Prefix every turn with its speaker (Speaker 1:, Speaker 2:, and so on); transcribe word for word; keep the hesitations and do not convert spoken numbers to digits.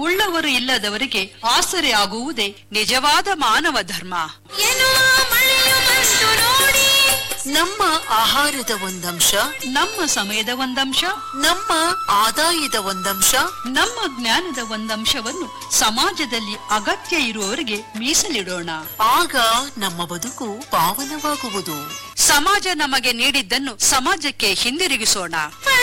Speaker 1: ಉಳ್ಳವರು ಇಲ್ಲದವರಿಗೆ ಆಸರೆ ಆಗುವುದೇ ನಿಜವಾದ ಮಾನವ ಧರ್ಮ.
Speaker 2: ನಮ್ಮ ಆಹಾರದ ಒಂದಂಶ,
Speaker 1: ನಮ್ಮ ಸಮಯದ ಒಂದಂಶ,
Speaker 2: ನಮ್ಮ ಆದಾಯದ ಒಂದಂಶ,
Speaker 1: ನಮ್ಮ ಜ್ಞಾನದ ಒಂದಂಶವನ್ನು ಸಮಾಜದಲ್ಲಿ ಅಗತ್ಯ ಇರುವವರಿಗೆ ಮೀಸಲಿಡೋಣ.
Speaker 2: ಆಗ ನಮ್ಮ ಬದುಕು ಪಾವನವಾಗುವುದು.
Speaker 1: ಸಮಾಜ ನಮಗೆ ನೀಡಿದ್ದನ್ನು ಸಮಾಜಕ್ಕೆ ಹಿಂದಿರುಗಿಸೋಣ.